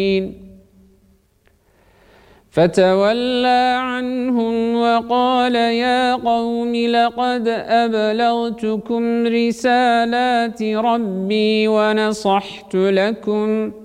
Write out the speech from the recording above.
فتولى عنهم وقال يا قوم لقد أبلغتكم رسالات ربي ونصحت لكم